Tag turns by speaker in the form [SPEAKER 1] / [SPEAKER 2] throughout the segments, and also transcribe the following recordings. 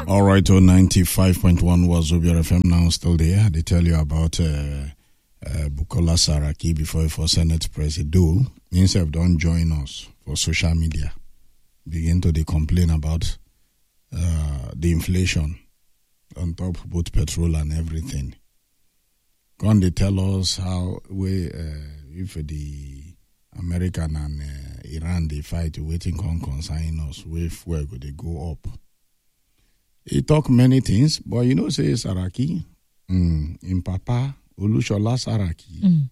[SPEAKER 1] All right, 95.1 Wazobia FM now still there. They tell you about Bukola Saraki before for Senate President. Himself don't join us for social media. Begin to they complain about the inflation on top of both petrol and everything. Can they tell us how if the American and Iran they fight, waiting on consign us, where go they go up? He talk many things, but you know, say Saraki, in Papa, Olushola Saraki,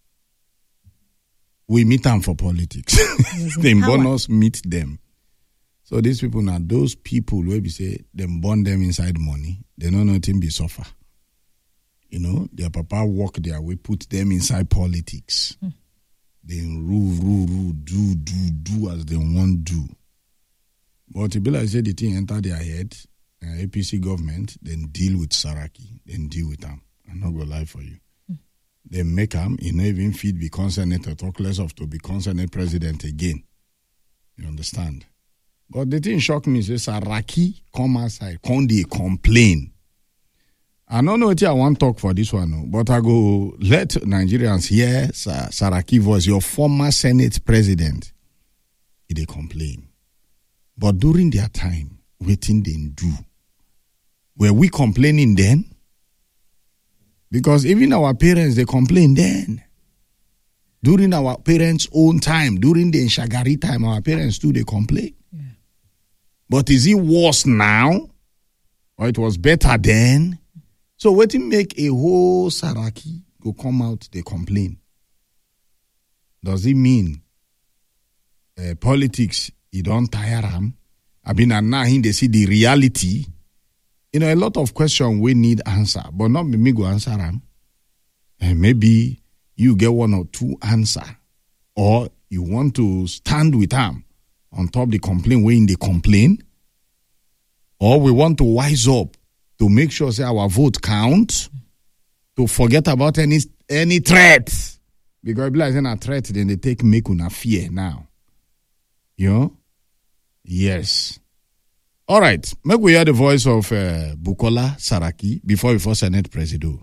[SPEAKER 1] we meet them for politics. They bonus meet them. So these people now, those people where we say them burn them inside money, they know nothing be suffer. You know, their papa walk their way, put them inside politics. They rule, do as they want do. But if I say the thing enter their head, APC government, then deal with Saraki, then deal with them. I'm not going to lie for you. They make him, he not even fit become senator, talk less of to become Senate president again. You understand? But the thing shocked me, say Saraki come outside, come they complain. I don't know what I want to talk for this one, but I go let Nigerians hear Saraki voice, your former Senate president. They complain. But during their time, waiting they do. Were we complaining then? Because even our parents, they complain then. During our parents' own time, during the Shagari time, our parents too, they complain. Yeah. But is it worse now? Or it was better then? So what to make a whole Saraki go come out, they complain? Does it mean politics, you don't tire them? I mean, and now they see the reality. You know, a lot of questions we need answer, but not me go answer them. And maybe you get one or two answer, or you want to stand with them on top of the complaint when they complain, or we want to wise up to make sure say our vote count, to forget about any threat. Because if like a threat, then they take make una fear now. You know? Yes. All right. Make we hear the voice of Bukola Saraki before Senate President.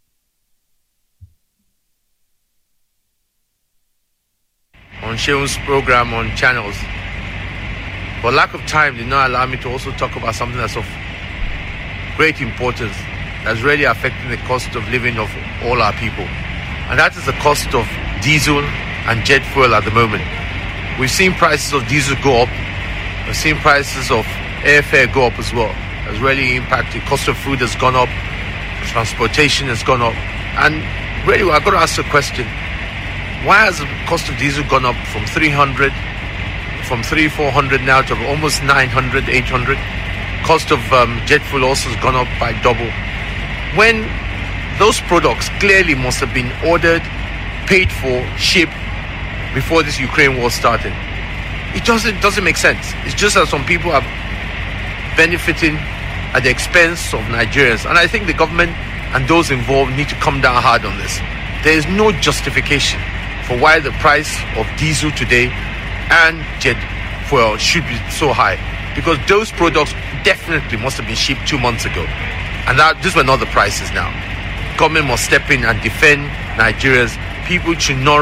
[SPEAKER 2] On Sheun's program on channels. For lack of time, did not allow me to also talk about something that's of great importance, that's really affecting the cost of living of all our people. And that is the cost of diesel and jet fuel at the moment. We've seen prices of diesel go up. We've seen prices of airfare go up as well. Has really impacted. Cost of food has gone up. Transportation has gone up. And really, I've got to ask the question, why has the cost of diesel gone up from 300, from 400 now to almost 900, 800? Cost of jet fuel also has gone up by double. When those products clearly must have been ordered, paid for, shipped before this Ukraine war started. It doesn't make sense. It's just that some people are benefiting at the expense of Nigerians. And I think the government and those involved need to come down hard on this. There is no justification for why the price of diesel today and jet fuel should be so high. Because those products definitely must have been shipped 2 months ago. And these were not the prices now. Government must step in and defend Nigerians. People should not